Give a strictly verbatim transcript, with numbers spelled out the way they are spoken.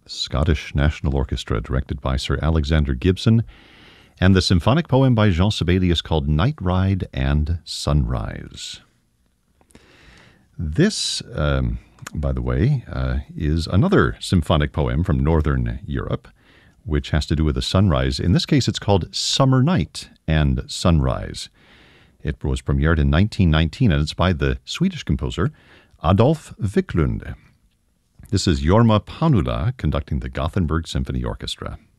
Scottish National Orchestra, directed by Sir Alexander Gibson, and the symphonic poem by Jean Sibelius called Night Ride and Sunrise. This, um, by the way, uh, is another symphonic poem from Northern Europe, which has to do with a sunrise. In this case, it's called Summer Night and Sunrise. It was premiered in nineteen nineteen, and it's by the Swedish composer Adolf Wiklund. This is Jorma Panula conducting the Gothenburg Symphony Orchestra.